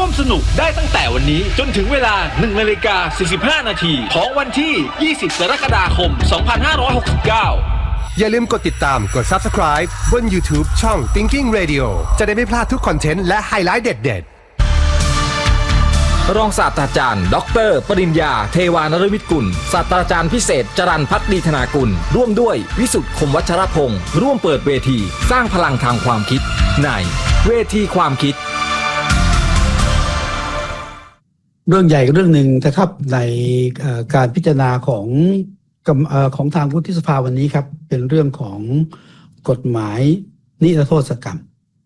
ร่วมสนุกได้ตั้งแต่วันนี้จนถึงเวลา 1:45 น.ของวันที่ 20 กรกฎาคม 2569 อย่าลืมกดติดตามกด Subscribe บน YouTube ช่อง Thinking Radio จะได้ไม่พลาดทุกคอนเทนต์และไฮไลท์เด็ดรองศาสตราจารย์ดร.ปริญญาเทวานฤมิตกุลศาสตราจารย์พิเศษจรัญภักดีธนากุลร่วมด้วยวิสุทธิ์คมวัชรพงศ์ร่วมเปิดเวทีสร้างพลังทางความคิดในเวทีความคิดเรื่องใหญ่เรื่องหนึ่งนะครับในการพิจารณาของทางวุฒิสภาวันนี้ครับเป็นเรื่องของกฎหมายนิรโทษกรรม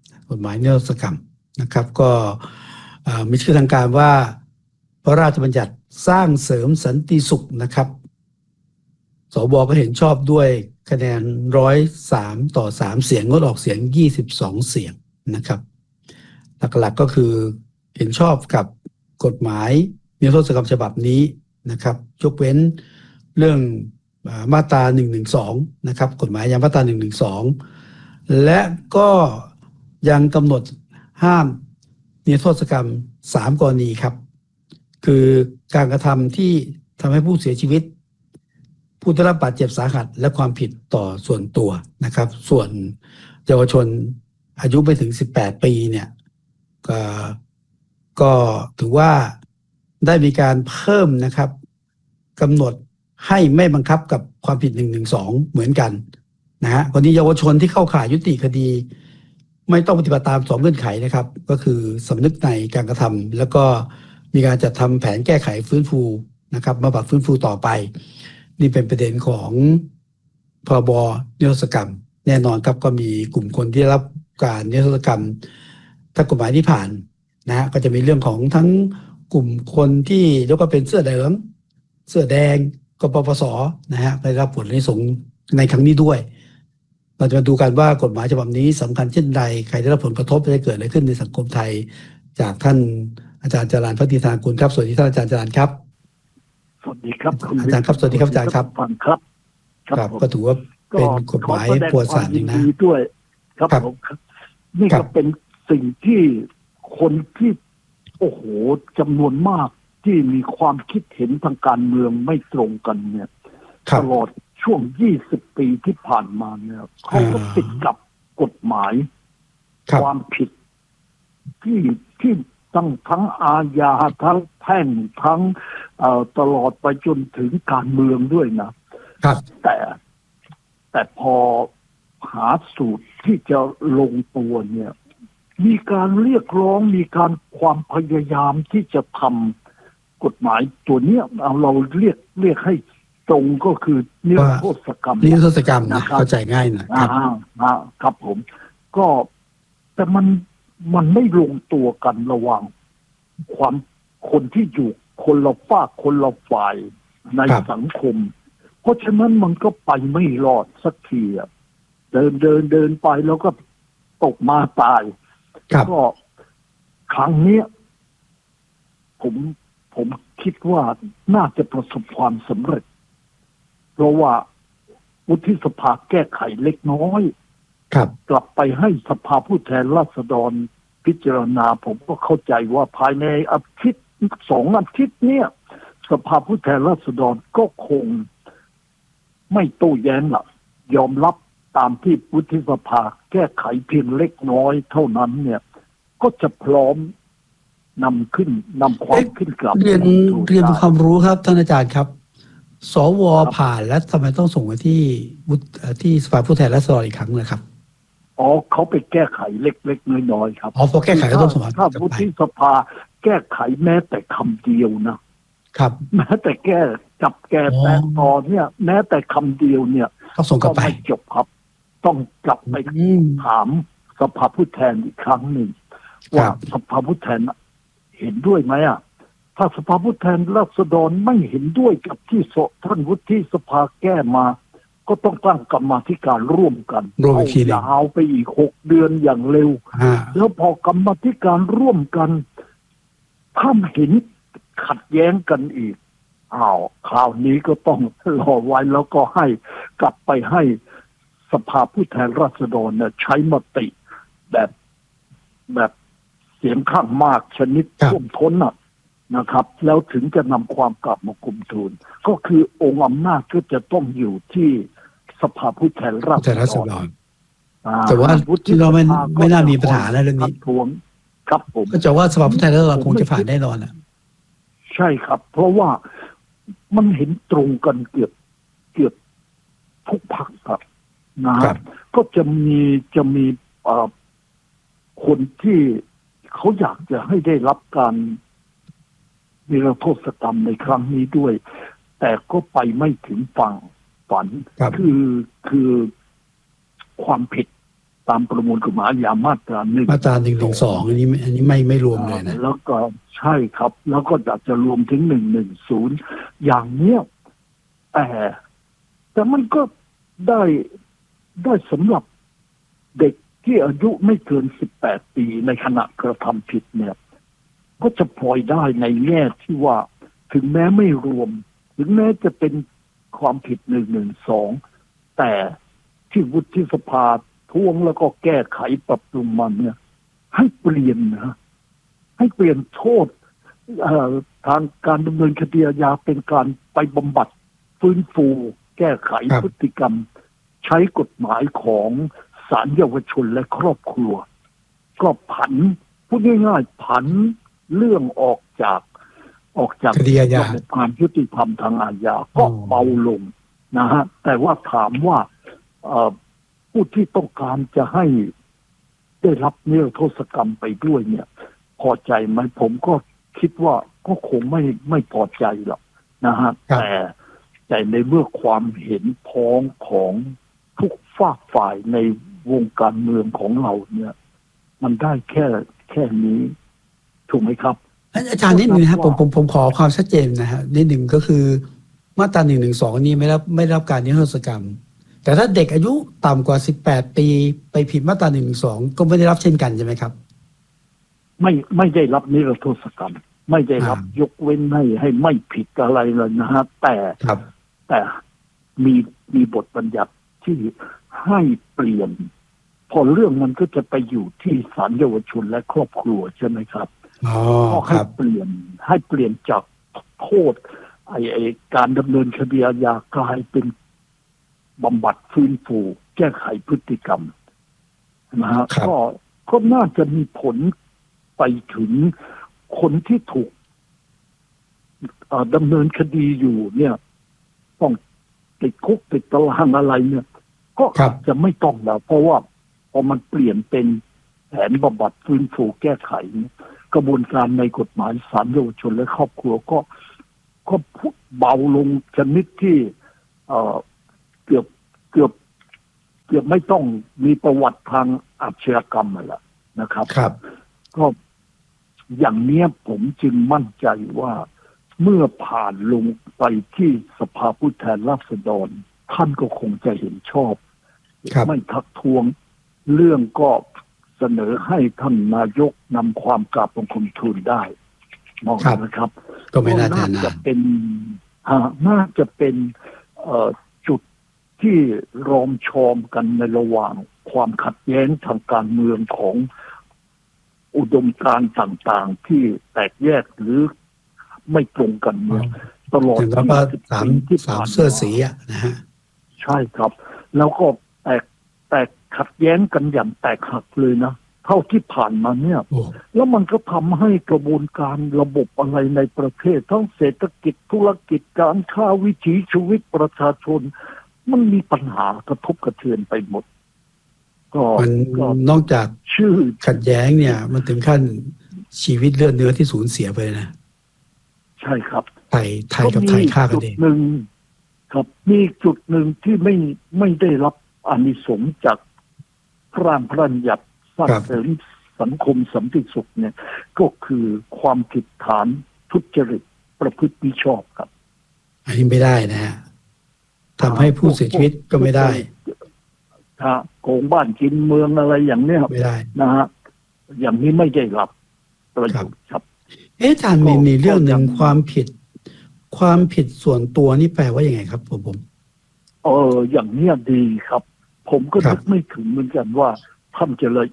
นะครับก็มีชื่อทางการว่าพระราชบัญญัติสร้างเสริมสันติสุขนะครับสว.ก็เห็นชอบด้วยคะแนน103 ต่อ 3 เสียงงดออกเสียง22 เสียงนะครับหลักๆก็คือเห็นชอบกับกฎหมายนิรโทษกรรมฉบับนี้นะครับยกเว้นเรื่องมาตรา112นะครับกฎหมายยังมาตรา112และก็ยังกำหนดห้ามนิรโทษกรรม3 กรณีครับคือการกระทำที่ทำให้ผู้เสียชีวิตผู้ได้รับบาดเจ็บสาหัสและความผิดต่อส่วนตัวนะครับส่วนเยาวชนอายุไม่ถึง18 ปีเนี่ยก็ถือว่าได้มีการเพิ่มนะครับกำหนดให้ไม่บังคับกับความผิด112เหมือนกันนะฮะกรณีเยาวชนที่เข้าข่ายยุติคดีไม่ต้องปฏิบัติตาม2 เงื่อนไขนะครับก็คือสำนึกในการกระทำแล้วก็มีการจัดทำแผนแก้ไขฟื้นฟูนะครับบำบัดฟื้นฟูต่อไปนี่เป็นประเด็นของพรบนิรโทษกรรมแน่นอนครับก็มีกลุ่มคนที่ได้รับการนิรโทษกรรมถ้ากฎหมายที่ผ่านนะฮะก็จะมีเรื่องของทั้งกลุ่มคนที่ยกว่าเป็นเสื้อเหลืองเสื้อแดงกปปสนะฮะได้รับผลในสงในครั้งนี้ด้วยเราจะมาดูกันว่ากฎหมายฉบับนี้สำคัญเช่นใดใครได้รับผลกระทบจะเกิดอะไรขึ้นในสังคมไทยจากท่านอาจารย์จรัญภักดีธนากุลครับสวัสดีท่านอาจารย์จรัญครับสวัสดีครับอาจารย์ครับสวัสดีครับอาจารย์ครับครับก็ถือว่าเป็นกฎหมายประวัติศาสตร์นะด้วยครับผมนี่ก็เป็นสิ่งที่คนที่โอ้โหจำนวนมากที่มีความคิดเห็นทางการเมืองไม่ตรงกันเนี่ยตลอดช่วง20 ปีที่ผ่านมาเนี่ยเขาก็ติดกับกฎหมายความผิดที่ทั้งอาญาทั้งแพ่งทั้งตลอดไปจนถึงการเมืองด้วยนะครับแต่พอหาสูตรที่จะลงตัวเนี่ยมีการเรียกร้องมีการความพยายามที่จะทำกฎหมายตัวเนี้ยเราเรียกให้ตรงก็คือนิรโทษกรรมนะเข้าใจง่ายนะครับผมก็แต่มันไม่ลงตัวกันระหว่างคนที่อยู่คนละฝากคนละฝ่ายในสังคมเพราะฉะนั้นมันก็ไปไม่รอดสักทีเดินไปแล้วก็ตกมาตายก็ครั้งนี้ผมคิดว่าน่าจะประสบความสำเร็จเพราะว่าวุฒิสภาแก้ไขเล็กน้อยกลับไปให้สภาผู้แทนราษฎรพิจารณาผมก็เข้าใจว่าภายในอาทิตย์2 อาทิตย์เนี่ยสภาผู้แทนราษฎรก็คงไม่โต้แย้งหรอกยอมรับตามที่วุฒิสภาแก้ไขเพียงเล็กน้อยเท่านั้นเนี่ยก็จะพร้อมนำความขึ้นกลับเรียนความรู้ครับท่านอาจารย์ครับสว.ผ่านแล้วทำไมต้องส่งไปที่สภาผู้แทนราษฎรอีกครั้งนะครับเขาไปแก้ไขเล็กๆน้อยๆครับพอแก้ไขก็ต้องส่งถ้าวุฒิสภาแก้ไขแม้แต่คำเดียวนะครับแม้แต่แก้แต่ตอนเนี่ยแม้แต่คำเดียวเนี่ยต้องส่งกลับไปไม่จบครับต้องกลับไปถามสภาผู้แทนอีกครั้งหนึ่งว่าสภาผู้แทนเห็นด้วยไหมถ้าสภาผู้แทนราษฎรไม่เห็นด้วยกับที่ท่านวุฒิสภาแก้มาก็ต้องตั้งกรรมาธิการร่วมกันยาวไปอีก6 เดือนอย่างเร็วแล้วพอกรรมาธิการร่วมกันถ้าเห็นขัดแย้งกันอีกคราวนี้ก็ต้องรอไว้แล้วก็ให้กลับไปให้สภาผู้แทนราษฎรใช้มติแบบสียงข้างมากชนิดครับท่วมท้นนะครับ แล้วถึงจะนำความกลับมาคุมทูลก็คือองค์อำนาจก็จะต้องอยู่ที่สภาผู้แทนราษแต่รัศฎดรรแต่ว่าที่เราไม่น่ามีปัญหานะเรื่องนี้ทวงครับผมก็จะว่าสภาผู้แทนราษฎรคงจะผ่านแน่นอนอ่ะใช่ครับ เพราะว่ามันเห็นตรงกันเกือบทุกพรรคครับนะครับ ก็จะมีคนที่เขาอยากจะให้ได้รับการนิรโทษกรรมในครั้งนี้ด้วย แต่ก็ไปไม่ถึงฝั่งฝัน คือความผิดตามประมวลกฎหมายอาญามาตรา1 มาตรา112อันนี้ไม่รวมเลยนะแล้วก็ใช่ครับ แล้วก็อยากจะรวมถึง110อย่างเนี้ยแต่มันก็ได้สำหรับเด็กที่อายุไม่เกิน18 ปีในขณะกระทำผิดเนี่ยก็จะพลอยได้ในแง่ที่ว่าถึงแม้ไม่รวมถึงแม้จะเป็นความผิด112แต่ที่วุฒิสภาท้วงแล้วก็แก้ไขปรับปรุงมันเนี่ยให้เปลี่ยนให้เปลี่ยนโทษทางการดำเนินคดีอาญาเป็นการไปบำบัดฟื้นฟูแก้ไขพฤติกรรมใช้กฎหมายของศาลเยาวชนและครอบครัวก็ผันพูดง่ายๆผันเรื่องออกจากคดีอาญาระบบการยุติธรรมทางอาญาก็เบาลงนะฮะแต่ว่าถามว่าผู้ที่ต้องการจะให้ได้รับนิรโทษกรรมไปด้วยเนี่ยพอใจไหมผมก็คิดว่าก็คงไม่พอใจหรอกนะฮะแต่ในเมื่อความเห็นพ้องของทุกฝากฝ่ายในวงการเมืองของเราเนี่ยมันได้แค่นี้ถูกไหมครับอาจารย์นิดนึงนะครับผมขอความชัดเจนนะฮะนิดหนึ่งก็คือมาตรา112นี่ไม่ได้รับการนิรโทษกรรมแต่ถ้าเด็กอายุต่ำกว่า18 ปีไปผิดมาตรา112ก็ไม่ได้รับเช่นกันใช่ไหมครับไม่ได้รับนิรโทษกรรมไม่ได้รับยกเว้นให้ไม่ผิดอะไรเลยนะฮะแต่มีบทบัญญัติที่ให้เปลี่ยนพอเรื่องมันก็จะไปอยู่ที่ศาลเยาวชนและครอบครัวใช่ไหมครับก็ให้เปลี่ยนจากโทษไอการดำเนินคดีอาญากลายเป็นบำบัดฟื้นฟูแก้ไขพฤติกรรมนะฮะก็น่าจะมีผลไปถึงคนที่ถูกดำเนินคดีอยู่เนี่ยต้องติดคุกติดตารางอะไรเนี่ยก็อาจจะไม่ต้องแล้วเพราะว่าพอมันเปลี่ยนเป็นแผนบำบัดฟื้นฟูแก้ไขกระบวนการในกฎหมายศาลเยาวชนและครอบครัวก็เบาลงชนิดที่เกือบไม่ต้องมีประวัติทางอาชญากรรมแล้วนะครับก็อย่างนี้ผมจึงมั่นใจว่าเมื่อผ่านลงไปที่สภาผู้แทนราษฎรท่านก็คงจะเห็นชอบไม่ทักท้วงเรื่องก็เสนอให้ท่านนายกนำความกราบบังคมทูลได้มองนะครับก็ไม่น่าจะเป็นจุดที่รอมชอมกันในระหว่างความขัดแย้งทางการเมืองของอุดมการณ์ต่างๆที่แตกแยกหรือไม่ตรงกันเนี่ยตลอดที่สามเสื้อสีนะฮะใช่ครับแล้วก็แตกขัดแย้งกันอย่างแตกหักเลยนะเท่าที่ผ่านมาเนี่ยแล้วมันก็ทำให้กระบวนการระบบอะไรในประเทศทั้งเศรษฐกิจธุรกิจการค้าวิถีชีวิตประชาชนมันมีปัญหากระทบกระเทือนไปหมดก็นอกจากชื่อขัดแย้งเนี่ยมันถึงขั้นชีวิตเลือดเนื้อที่สูญเสียไปนะใช่ครับไทยกับไทยฆ่ากันเองครับมีจุดหนึ่งที่ไม่ได้รับอานิสงส์จากร่างพระราชบัญญัติสร้างเสริมสังคมสันติสุขเนี่ยก็คือความผิดฐานทุจริตประพฤติมิชอบครับอันนี้ไม่ได้นะฮะทำให้ผู้เสียชีวิตก็ไม่ได้โกงบ้านกินเมืองอะไรอย่างเนี้ยไม่ได้นะฮะอย่างนี้ไม่ได้รับประโยชน์ครับอาจารย์มีเรื่องหนึ่งความผิดส่วนตัวนี่แปลว่ายังไงครับผมอย่างนี้ดีครับผมก็นึกไม่ถึงเหมือนกันว่าท่านจะละเอียดถ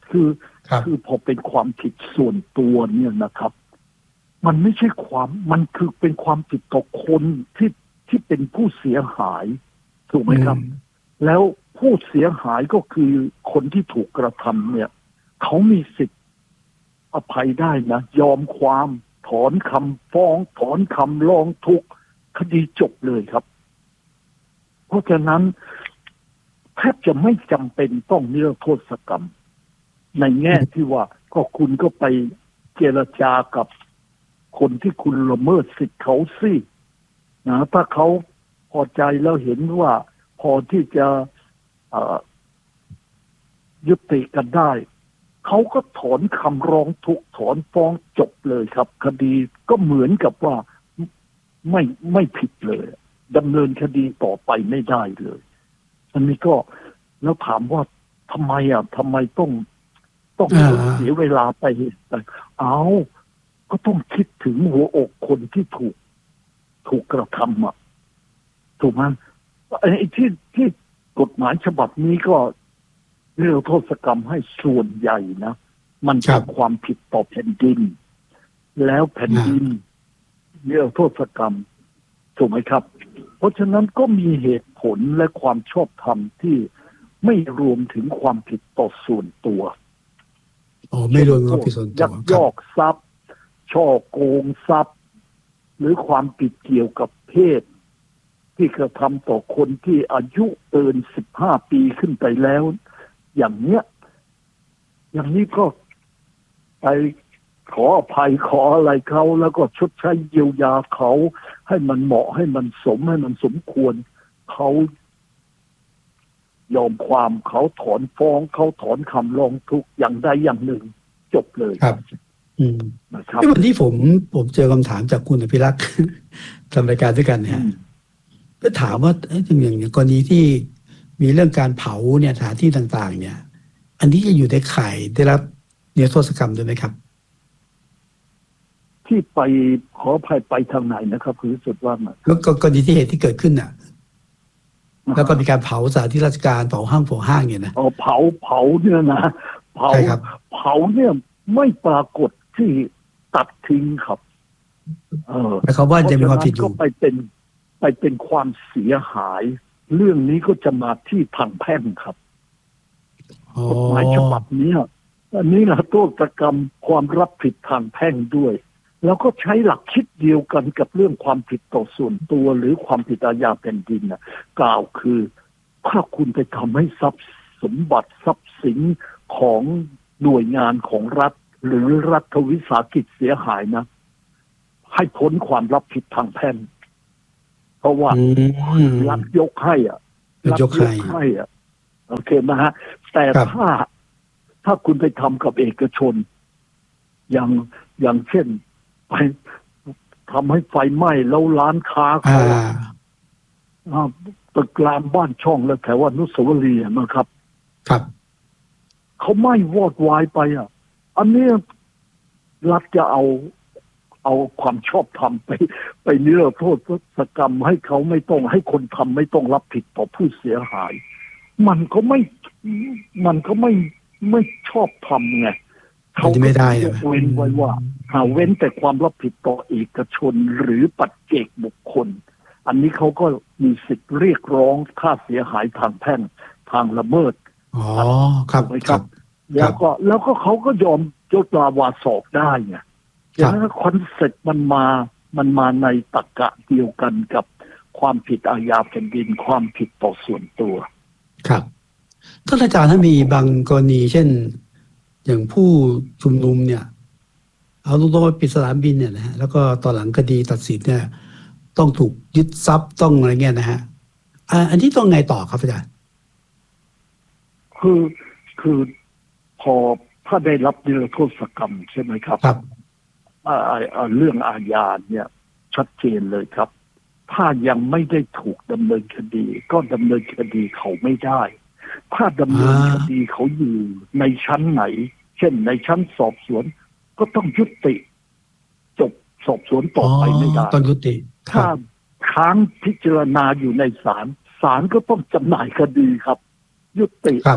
คือพอเป็นความผิดส่วนตัวเนี่ยนะครับมันไม่ใช่มันคือเป็นความผิดต่อคนที่เป็นผู้เสียหายถูกไหมครับแล้วผู้เสียหายก็คือคนที่ถูกกระทำเนี่ยเขามีสิทธิ์อภัยได้นะยอมความถอนคำฟ้องถอนคำร้องทุกข์คดีจบเลยครับเพราะฉะนั้นแทบจะไม่จำเป็นต้องนิรโทษกรรมในแง่ที่ว่าก็คุณก็ไปเจรจากับคนที่คุณละเมิดสิทธิ์เขาสินะถ้าเขาพอใจแล้วเห็นว่าพอที่จะยุติกันได้เขาก็ถอนคำร้องทุกข์ถอนฟ้องจบเลยครับคดีก็เหมือนกับว่าไม่ผิดเลยดำเนินคดีต่อไปไม่ได้เลยอันนี้ก็แล้วถามว่าทำไมต้องเสียเวลาไปก็ต้องคิดถึงหัวอกคนที่ถูกกระทำถูกไหมไอ้ที่กฎหมายฉบับนี้ก็นิรโทษกรรมให้ส่วนใหญ่นะมันเป็นความผิดต่อแผ่นดินแล้วแผ่นดินนิรโทษกรรมถูกไหมครับเพราะฉะนั้นก็มีเหตุผลและความชอบธรรมที่ไม่รวมถึงความผิดต่อส่วนตัวไม่รวมความผิดส่วนตัวยักยอกทรัพย์ช่อโกงทรัพย์หรือความผิดเกี่ยวกับเพศที่กระทำต่อคนที่อายุเกิน15 ปีขึ้นไปแล้วอย่างนี้ก็ไปขออภัยขออะไรเขาแล้วก็ชดใช้เยียวยาเขาให้มันเหมาะให้มันสมควรเขายอมความเขาถอนฟ้องเขาถอนคำร้องทุกข์อย่างใดอย่างหนึ่งจบเลยครับนะครับวันที่ผมเจอคำถามจากคุณอภิรักษ์ทำรายการด้วยกันเนี่ยก็ถามว่าอย่างกรณีที่มีเรื่องการเผาเนี่ยสถานที่ต่างๆเนี่ยอันนี้จะอยู่ในข่ายได้รับนิรโทษกรรมด้วยไหมครับที่ไปขออภัยไปทางไหนนะครับคือสุดว่าก็กรณีที่เหตุที่เกิดขึ้นน่ะแล้วก็มีการเผาสถานที่ราชการเผาห้างเนี่ยนะเผาเนี่ยนะเผาเนี่ยไม่ปรากฏที่ตัดทิ้งครับแต่เขาว่าจะมีความผิดอยู่ก็ไปเป็นความเสียหายเรื่องนี้ก็จะมาที่ทางแพ่งครับกฎหมายฉบับนี้อันนี้นะโทษกรรมความรับผิดทางแพ่งด้วยแล้วก็ใช้หลักคิดเดียวกันกับเรื่องความผิดต่อส่วนตัวหรือความผิดอาญาแผ่นดินนะกล่าวคือถ้าคุณไปทำให้ทรัพย์สมบัติทรัพย์สินของหน่วยงานของรัฐหรือรัฐวิสาหกิจเสียหายนะให้พ้นความรับผิดทางแพ่งเพราะว่ารัฐยกให้รัฐยกให้โอเคนะฮะแต่ถ้าคุณไปทำกับเอกชนอย่างเช่นไปทำให้ไฟไหม้แล้วร้านค้าเขาตึกรามบ้านช่องแล้วแถวอนุสาวรีย์นะครับเขาไหม้วอดวายไปอันนี้รัฐจะเอาความชอบธรรมไปนิรโทษกรรมให้เขาไม่ต้องให้คนทำไม่ต้องรับผิดต่อผู้เสียหายมันก็ไม่ชอบธรรมไงเขาไม่ได้เว้นไว้ว่าเว้นแต่ความรับผิดต่อเอกชนหรือปัจเจกบุคคลอันนี้เขาก็มีสิทธิ์เรียกร้องค่าเสียหายทางแพ่งทางละเมิดครับแล้วก็เขาก็ยอมยกลาวาสอกได้ไงฉะนั้นคอนเซ็ปต์มันมาในตรรกะเดียวกันกับความผิดอาญาแผ่นดินความผิดต่อส่วนตัวครับท่านอาจารย์ถ้ามีบางกรณีเช่นอย่างผู้ชุมนุมเนี่ยเอาลูกโซ่ปิดสนามบินเนี่ยนะฮะแล้วก็ตอนหลังคดีตัดสินเนี่ยต้องถูกยึดทรัพย์ต้องอะไรเงี้ยนะฮะอันนี้ต้องไงต่อครับอาจารย์คือพอถ้าได้รับนิรโทษกรรมใช่ไหมครับเรื่องอาญาเนี่ยชัดเจนเลยครับถ้ายังไม่ได้ถูกดำเนินคดีก็ดำเนินคดีเขาไม่ได้ถ้าดำเนินคดีเขาอยู่ในชั้นไหนเช่นในชั้นสอบสวนก็ต้องยุติจบสอบสวนต่อไปไม่ได้ต้องยุติถ้าค้างพิจารณาอยู่ในศาลก็ต้องจำหน่ายคดีครับยุติ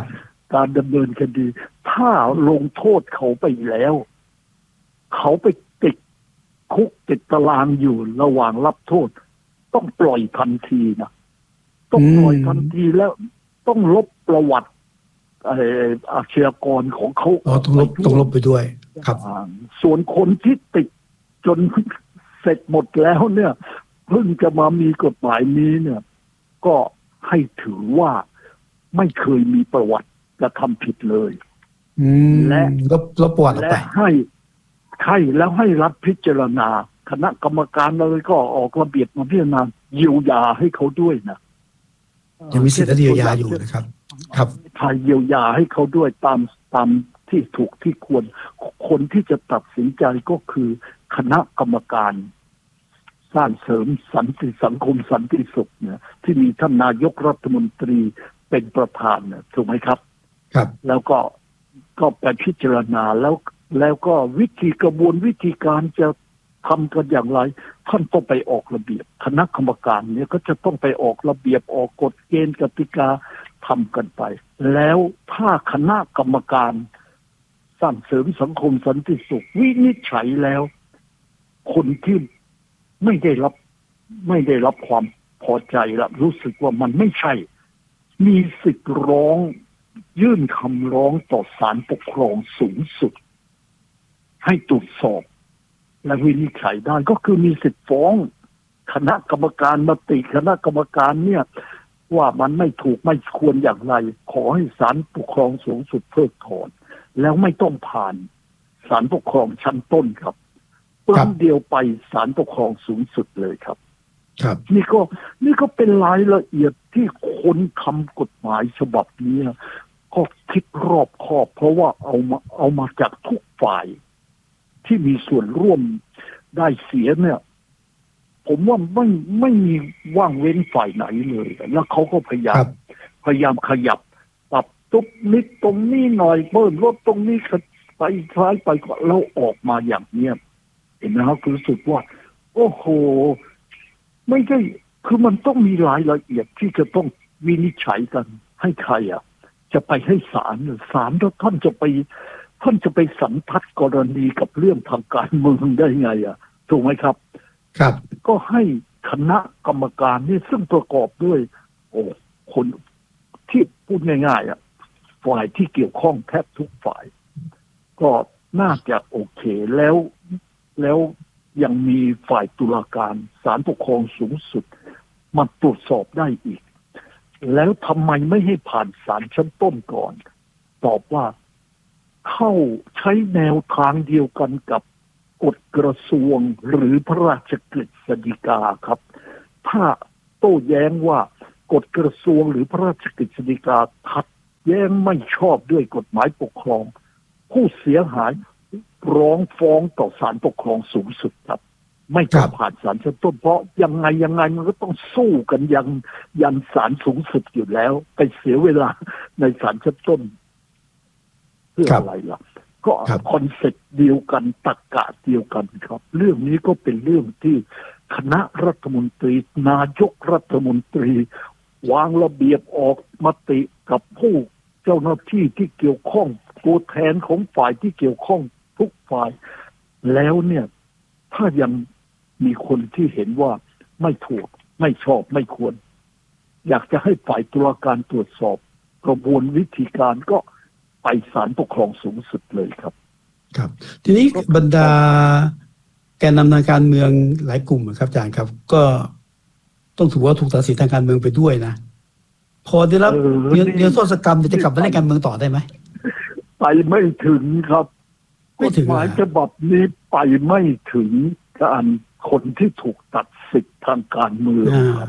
การดำเนินคดีถ้าลงโทษเขาไปแล้วเขาไปติดคุกติดตารางอยู่ระหว่างรับโทษต้องปล่อยทันทีนะต้องปล่อยทันทีแล้วต้องลบประวัติอาชญากรของเขาต้องลบไปด้วยครับส่วนคนที่ติดจนเสร็จหมดแล้วเนี่ยเพิ่งจะมามีกฎหมายนี้เนี่ยก็ให้ถือว่าไม่เคยมีประวัติกระทำผิดเลยและลบประวัติออกไปแล้วให้รัฐพิจารณาคณะกรรมการเลยก็ออกระเบียบมาพิจารณาเยียวยาให้เขาด้วยนะยังมีสิทธิ์เยียวยาอยู่นะครับครับไทยเยียวยาให้เขาด้วยตามที่ถูกที่ควรคนที่จะตัดสินใจก็คือคณะกรรมการสร้างเสริมสังคมสันติสุขเนี่ยที่มีท่านนายกรัฐมนตรีเป็นประธานเนี่ยถูกไหมครับครับแล้วก็ไปพิจารณาแล้วก็กระบวนวิธีการจะทำกันอย่างไรท่านต้องไปออกระเบียบคณะกรรมการเนี่ยก็จะต้องไปออกระเบียบออกกฎเกณฑ์กติกาทำกันไปแล้วถ้าคณะกรรมการสร้างเสริมสังคมสันติสุขวินิจฉัยแล้วคนที่ไม่ได้รับความพอใจและรู้สึกว่ามันไม่ใช่มีสิทธิ์ร้องยื่นคำร้องต่อศาลปกครองสูงสุดให้ตรวจสอบและวินิจฉัยได้ก็คือมีสิทธิ์ฟ้องคณะกรรมการมติคณะกรรมการเนี่ยว่ามันไม่ถูกไม่ควรอย่างไรขอให้ศาลปกครองสูงสุดเพิกถอนแล้วไม่ต้องผ่านศาลปกครองชั้นต้นครับปรั้งเดียวไปศาลปกครองสูงสุดเลยครับครับนี่ก็เป็นรายละเอียดที่คนทำกฎหมายฉบับนี้ก็คิดรอบคอบเพราะว่าเอามาจากทุกฝ่ายที่มีส่วนร่วมได้เสียเนี่ยผมว่าไม่มีว่างเว้นฝ่ายไหนเลยแล้วเขาก็พยายามขยับปรับตุ๊บนิดตรงนี้หน่อยเพิ่มลดตรงนี้ไปคล้ายไปก็เราออกมาอย่างเนี้ยเห็นไหมครับคือรู้สึกว่าโอ้โหไม่ได้คือมันต้องมีรายละเอียดที่จะต้องวินิจฉัยกันให้ใครจะไปให้ศาลแล้วท่านจะไปสันทัดกรณีกับเรื่องทางการเมืองได้ไงถูกไหมครับครับก็ให้คณะกรรมการนี่ซึ่งประกอบด้วยคนที่พูดง่ายๆฝ่ายที่เกี่ยวข้องแทบทุกฝ่ายก็น่าจะโอเคแล้วยังมีฝ่ายตุลาการศาลปกครองสูงสุดมาตรวจสอบได้อีกแล้วทำไมไม่ให้ผ่านศาลชั้นต้นก่อนตอบว่าเข้าใช้แนวทางเดียวกันกับกฎกระทรวงหรือพระราชกฤษฎีกาครับถ้าโต้แย้งว่ากฎกระทรวงหรือพระราชกฤษฎีกาขัดแย้งไม่ชอบด้วยกฎหมายปกครองผู้เสียหายร้องฟ้องต่อศาลปกครองสูงสุดครับไม่ต้องผ่านศาลชั้นต้นเพราะยังไงมันก็ต้องสู้กันยันศาลสูงสุดอยู่แล้วไปเสียเวลาในศาลชั้นต้นเพื่ออะไรล่ะก็คอนเซ็ปต์เดียวกันตรรกะเดียวกันครับเรื่องนี้ก็เป็นเรื่องที่คณะรัฐมนตรีนายกรัฐมนตรีวางระเบียบออกมติกับผู้เจ้าหน้าที่ที่เกี่ยวข้องตัวแทนของฝ่ายที่เกี่ยวข้องทุกฝ่ายแล้วเนี่ยถ้ายังมีคนที่เห็นว่าไม่ถูกไม่ชอบไม่ควรอยากจะให้ฝ่ายตุลาการตรวจสอบกระบวนวิธีการก็ไปศาลปกครองสูงสุดเลยครับครับทีนี้บรรดาแกนนำทางการเมืองหลายกลุ่มครับอาจารย์ครับก็ต้องถือว่าถูกตัดสินทางการเมืองไปด้วยนะพอได้รับเนื้อโทษกรรมจะกลับมาเล่นการเมืองต่อได้ไหมไปไม่ถึงครับไม่ถึงหมายฉบับนี้ไปไม่ถึงการคนที่ถูกตัดสิทธิ์ทางการเมืองครับ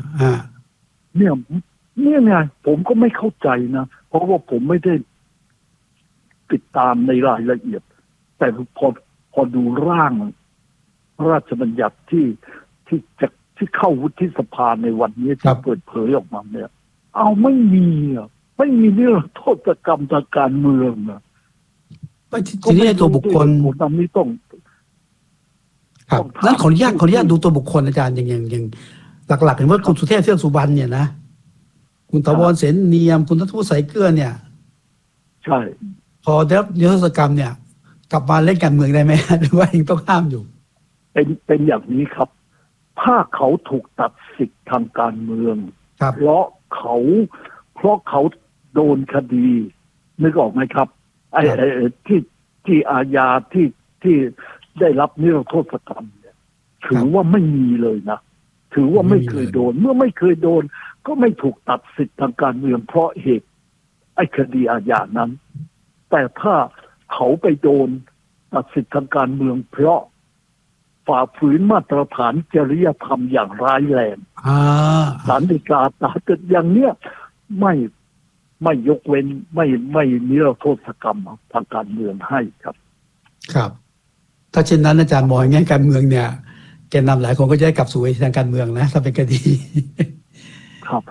เนี่ยไงผมก็ไม่เข้าใจนะเพราะว่าผมไม่ได้ติดตามในรายละเอียดแต่พอดูร่างพระราชบัญญัติที่เข้าวุฒิสภาในวันนี้ที่เปิดเผยออกมาเนี่ยไม่มีเรื่องโทษกรรมทางการเมืองทีนี้ตัวบุคคลตามนี้ต้องครับนั้นขออนุญาตดูตัวบุคคลอาจารย์อย่างหลักๆเห็นว่าคุณสุเทพเทือกสุบรรณเนี่ยนะคุณถาวรเสนเนียมคุณทัศน์สายเกลือเนี่ยใช่พอได้รับนิรโทษกรรมเนี่ยกลับมาเล่นการเมืองได้ไหม หรือว่ายังต้องห้ามอยู่เป็นอย่างนี้ครับถ้าเขาถูกตัดสิทธิ์ทางการเมืองเพราะเขาโดนคดีนึกออกไหมครับไอ้ที่อาญาที่ได้รับนิรโทษกรรมเนี่ยถือว่าไม่มีเลยนะถือว่าไม่เคยโดนเมื่อไม่เคยโดนก็ไม่ถูกตัดสิทธิ์ทางการเมืองเพราะเหตุไอ้คดีอาญานั้นแต่ถ้าเขาไปโดนตัดสิทธิ์ทางการเมืองเพราะฝ่าฝืนมาตรฐานจริยธรรมอย่างร้ายแรงศาลฎีกาตัดอย่างเนี้ยไม่ยกเว้นไม่นิรโทษกรรมทางการเมืองให้ครับครับถ้าเช่นนั้นอาจารย์มองแง่การเมืองเนี่ยแกนนำหลายคนก็จะได้กลับสู่เวทีทางการเมืองนะถ้าเป็นคดีครับ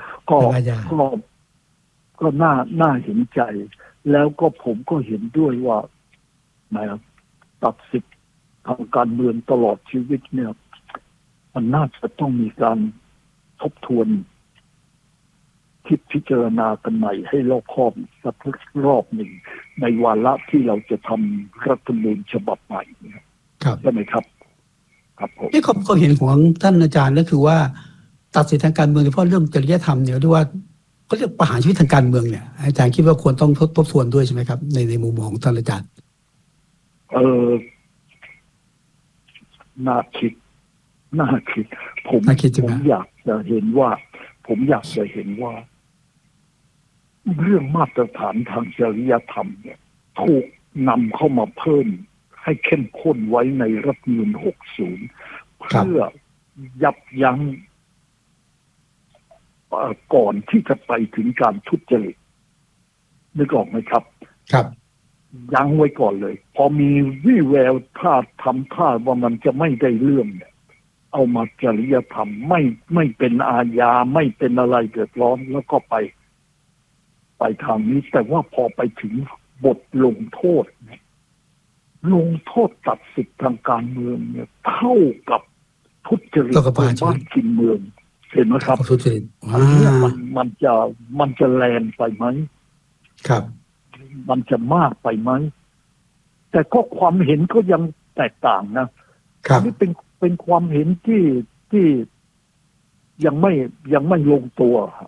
ก็น่าเห็นใจแล้วก็ผมก็เห็นด้วยว่าตัดสิทธิ์ทางการเมืองตลอดชีวิตเนี่ยมันน่าจะต้องมีการทบทวนคิดพิจารณากันใหม่ให้รอบคอบสักรอบหนึ่งในวาระที่เราจะทำรัฐธรรมนูญฉบับใหม่ครับใช่ไหมครับครับผมที่เขาเห็นของท่านอาจารย์ก็คือว่าตัดสิทธิทางการเมืองเฉพาะเรื่องจริยธรรมเนี่ยที่ว่าเขาเรียกประหารชีวิตทางการเมืองเนี่ยอาจารย์คิดว่าควรต้องทบทวนด้วยใช่ไหมครับในมุมมองของท่านอาจารย์น่าคิดผมอยากจะเห็นว่าเรื่องมาตรฐานทางจริยธรรมเนี่ยถูกนำเข้ามาเพิ่มให้เข้มข้นไว้ในรัฐธรรมนูญ60เพื่อยับยั้งก่อนที่จะไปถึงการทุจริตนึกออกไหมครับครับยั้งไว้ก่อนเลยพอมีวี่แววทำท่าว่ามันจะไม่ได้เรื่องเนี่ยเอามาจริยธรรมไม่เป็นอาญาไม่เป็นอะไรเดือดร้อนแล้วก็ไปทางนี้แต่ว่าพอไปถึงบทลงโทษตัดสิทธิทางการเมืองเนี่ยเท่ากับทุจริตบ้านกินเมืองเห็นไหมครับอันนี้มันจะแรงไปไหมครับมันจะมากไปไหมแต่ก็ความเห็นก็ยังแตกต่างนะครับนี่เป็นความเห็นที่ยังไม่ลงตัวครับ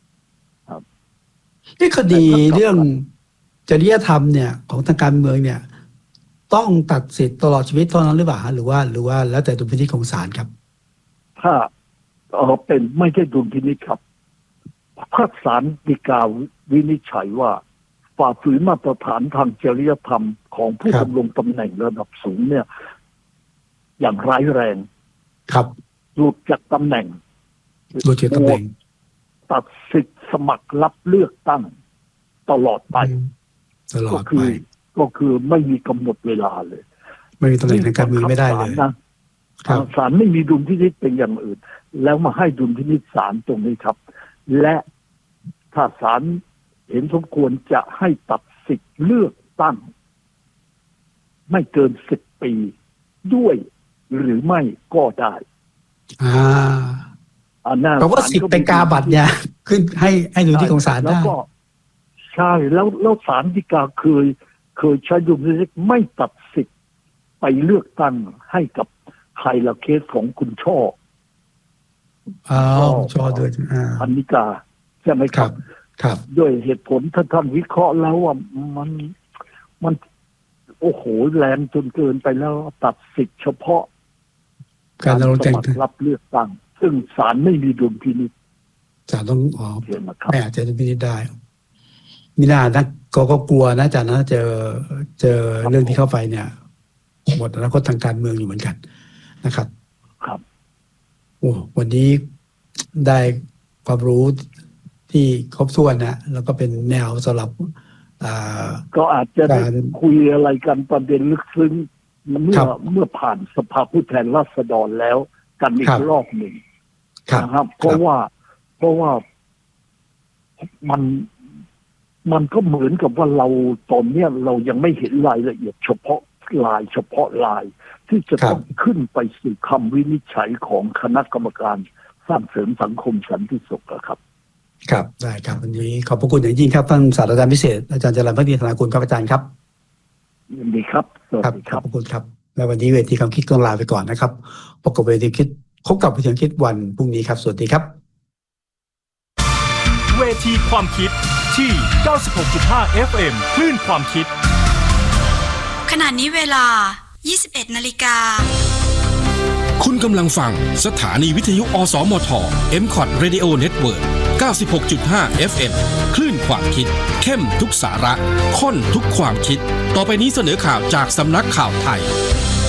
ที่คดีเรื่องจริยธรรมเนี่ยของทางการเมืองเนี่ยต้องตัดสิทธิ์ตลอดชีวิตเท่านั้นหรือเปล่าหรือว่าแล้วแต่ดุลพินิจของศาลครับถ้าเป็นไม่ใช่ดุลพินิจครับถ้าศาลฎีกาวินิจฉัยว่าฝ่าฝืนมาตรฐานทางจริยธรรมของผู้ดำรงตำแหน่งระดับสูงเนี่ยอย่างร้ายแรงครับหลุดจากตำแหน่งตัดสิทธิ์สมัครรับเลือกตั้งตลอดไปก็คือไม่มีกำหนดเวลาเลยไม่มีตำแหน่งทางการเมืองไม่ได้เลยนะศาลไม่มีดุลพินิจเป็นอย่างอื่นแล้วมาให้ดุลพินิจศาลตรงนี้ครับและถ้าศาลเห็นสมควรจะให้ตัดสิทธิ์เลือกตั้งไม่เกิน10 ปีด้วยหรือไม่ก็ได้เพราะว่าสิทธิ์ไปกาบัตรเนี่ยขึ้นให้ดุลพินิจของศาลได้แล้วก็ใช่แล้วศาลฎีกาเคยใช้ดุลพินิจไม่ตัดสิทธิ์ไปเลือกตั้งให้กับใครละเคสของคุณช่อด้วยพันนิกาใช่ไหมครับครับด้วยเหตุผลท่านวิเคราะห์แล้วว่ามันโอ้โหแรงจนเกินไปแล้วตัดสิทธิ์เฉพาะการสมัครรับเลือกตั้งซึ่งศาลไม่มีดุลพินิจศาลต้องไม่อาจจะดุลพินิจได้มีหน้านักก็กลัวนะอาจารย์นะเจอเรื่องที่เข้าไปเนี่ยหมดอนาคตทางการเมืองอยู่เหมือนกันนะครับครับโอ้วันนี้ได้ความรู้ที่ครบถ้วนนะแล้วก็เป็นแนวสำหรับก็อาจจะได้คุยอะไรกันประเด็นลึกซึ้งเมื่อผ่านสภาผู้แทนราษฎรแล้วกันอีกรอบหนึ่งนะครับเพราะว่ามันก็เหมือนกับว่าเราตอนนี้เรายังไม่เห็นรายละเอียดเฉพาะลายที่จะต้องขึ้นไปสู่คำวินิจฉัยของคณะกรรมการสร้างเสริมสังคมสันติสุขครับครับได้ครับวันนี้ขอบพระคุณอย่างยิ่งครับท่านศาสตราจารย์พิเศษอาจารย์จรัญ ภักดีธนากุลครับอาจารย์ครับยินดีครับสวัสดีคขรัอบบ พระคุณครับและวันนี้เวทีความคิดต้องลาไปก่อนนะครับพบกับเวทีคิดพบกับเวทีคิดวันพรุ่งนี้ครับสวัสดีครับเวทีความคิดที่ 96.5 FM คลื่นความคิดขณะนี้เวลา 21 นาฬิกาคุณกำลังฟังสถานีวิทยุอสมท MCOT Radio Network 96.5 FM คลื่นความคิดเข้มทุกสาระข้นทุกความคิดต่อไปนี้เสนอข่าวจากสำนักข่าวไทย